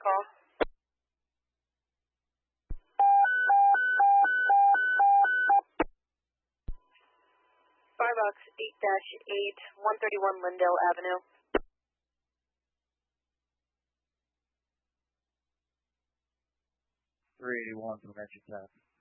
call. Starbucks 8-8, 131 Lindale Avenue. 381 from Metro Tap.